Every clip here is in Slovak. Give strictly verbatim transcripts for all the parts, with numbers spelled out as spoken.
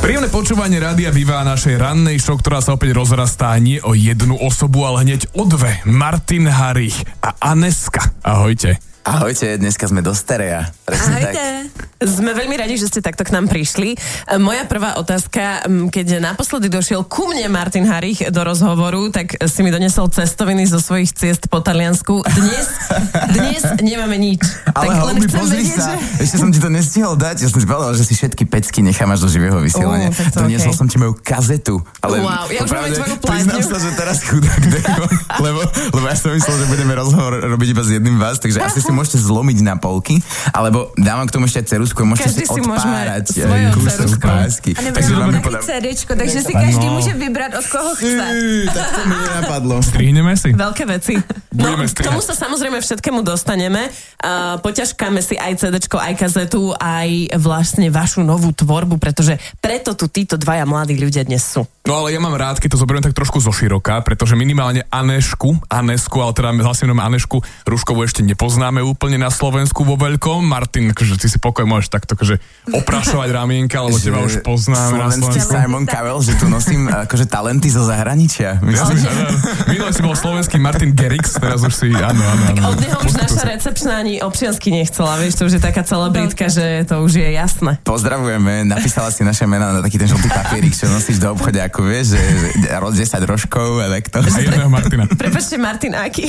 Príjemné počúvanie Rádia Viva našej rannej show, ktorá sa opäť rozrastá nie o jednu osobu, ale hneď o dve. Martin Harich a Aneska. Ahojte. Ahojte, dneska sme do sterea. Presne Ahojte. tak. Sme veľmi radi, že ste takto k nám prišli. Moja prvá otázka, keď naposledy došiel ku mne Martin Harich do rozhovoru, tak si mi donesol cestoviny zo svojich ciest po Taliansku. Dnes, dnes nemáme nič. Ale tak holubi, pozri vedieť, sa. že... Ešte som ti to nestihol dať. Ja som si povedal, že si všetky pecky nechám až do živého vysielania. Uh, Doniesol okay. som ti moju kazetu. Ale Wow, ja už mám aj tvoju platňu. priznám sa, že teraz chudák Dejko, lebo, lebo ja som myslel, že budeme rozhovor robiť iba s jedným vás, takže asi si môžete zlomiť na polky, alebo dávam k tomu ešte ceruzku, môžete každý si odpárať svojou ceruzkou. pásky. A Takže máme máme také cédéčko, takže si každý no. môže vybrať, od koho chce. Tak to mi nenapadlo. Strihneme si. Veľké veci. No, Budeme k tomu sa samozrejme všetkému dostaneme. Uh, poťažkáme si aj cédéčko, aj kazetu, aj vlastne vašu novú tvorbu, pretože preto tu títo dvaja mladí ľudia dnes sú. No ale ja mám rád, keď to zoberiem tak trošku zoširoka, pretože minimálne Anešku, Anesku, ale teda hlasím jenom Anešku Ruškovú ešte nepoznáme úplne na Slovensku vo veľkom. Martin, že ty si pokoj môžeš takto že oprašovať ramienka, lebo teba už poznáme na Slovenský Slovensku. Simon Cowell, že tu nosím akože talenty zo zahraničia. Myslím, že... Minulý si bol slovenský Martin Garrix, teraz už si, áno, áno, áno. Od neho už naša recepčná ani občiansky nechcela, vieš, to už je taká celebritka, že to už je jasné. Pozdravujeme, napísala si naše mená na taký ten žltý papierik, čo nosíš do obchode, ako vieš, že desať rožkov a takto. A jedného Martina. Prepačte, Martin, aký?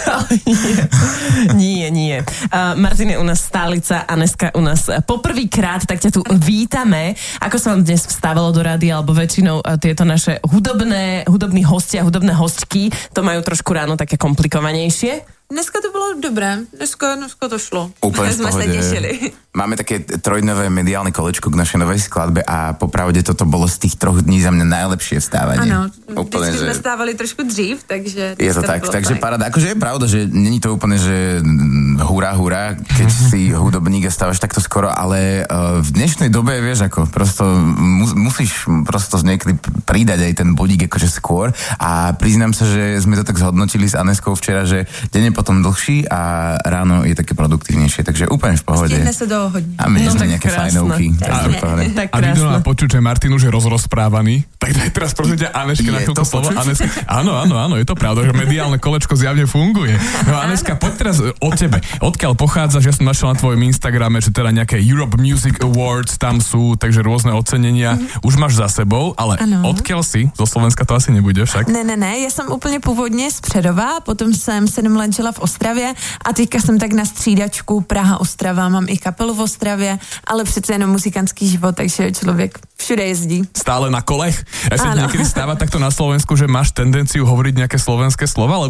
nie, nie. Uh, Martin je u nás stálica, Aneska u nás poprvýkrát, tak ťa tu vítame. Ako sa vám dnes vstávalo do rádia, alebo väčšinou uh, tieto naše hudobné, hudobní hostia, hudobné hostky, to majú trošku ráno také komplikovanejšie? Dneska to bylo dobré, dneska, dneska to šlo. Úplne v sme sa pohode. tešili. Máme také trojdnové mediálne kolečko k našej novej skladbe a popravde toto bolo z tých troch dní za mňa najlepšie vstávanie. Áno, úplne, vždycky že... sme stávali trošku dřív, takže... Je to tak, takže paráda. Akože je pravda, že není to úplne, že hurá, hurá, keď si hudobník a stávaš takto skoro, ale uh, v dnešnej dobe, vieš, ako prosto mus, musíš prosto niekedy pridať aj ten bodík akože skôr a priznám sa, že sme to tak zhodnotili s Aneskou včera, že deň je potom dlhší a ráno je také produktívnejšie, takže úplne v pohode. Stihne sa do hodne. A my No sme tak nejaké krásne. fajnovky. Tak A vy krásne. doma počuť, že Martin už je rozrozprávaný. Tak daj teraz prosím ťa Aneške na Je chvíľku to slovo. počuť? Aneska, áno, áno, áno, je to pravda, že mediálne kolečko zjavne funguje. No Aneska, poď teraz o tebe. Odkiaľ pochádzaš? Ja som našiel na tvojom Instagrame, že teda nejaké Europe Music Awards tam sú, takže rôzne ocenenia. Mm-hmm. Už máš za sebou, ale Ano. odkiaľ si? Zo Slovenska to asi nebude však. Ne, ne, ne, já jsem úplně původně z Přerova, potom jsem sedm let žila v Ostravě a teďka jsem tak na střídačku Praha-Ostrava, mám i kapelu v Ostravě, ale přece jenom muzikantský život, takže člověk všude jezdí. Stále na kolech? Ja sa Áno. niekedy stáva takto na Slovensku, že máš tendenciu hovoriť nejaké slovenské slova,